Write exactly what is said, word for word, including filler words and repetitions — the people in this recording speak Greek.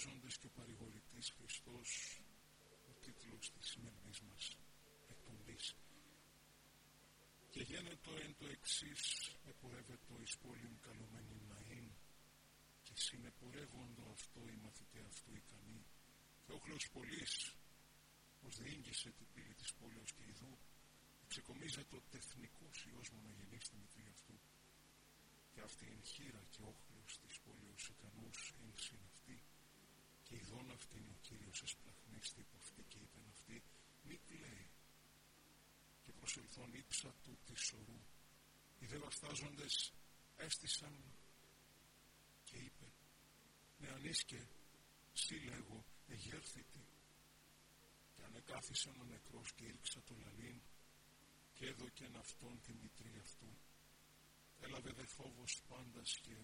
ορίζοντες και ο παρηγορητής Χριστός, ο τίτλος της σημερινής μας εκπομπής. Και γένετο εν το εξής επορεύετο εις πόλην καλωμένην ναήν, και συνεπορεύοντο αυτό οι μαθητέ αυτού ικανοί, και όχλος πολλής, ως διήγγισε την πύλη της πόλεως και ιδού, ξεκομίζεται ο τεθνικός Υιός μονογενής στη μητρή αυτού, και αυτή εν χείρα και όχλος της πόλεως ικανούς εν συν αυτή, και ειδών αυτήν ο Κύριος εσπλαχνίστη υπό αυτή και είπεν αυτή, μη κλαίει, και προσελθόν ύψα του της σωρού. Οι δε βαφτάζοντες έστησαν και είπε, νεανίσκε, σύ λέγω, εγέρθητη. Και ανεκάθισαν ο νεκρός και ήρξα το λαλήν, και έδωκεν αυτόν τη μητρή αυτού. Έλαβε δε φόβος πάντας και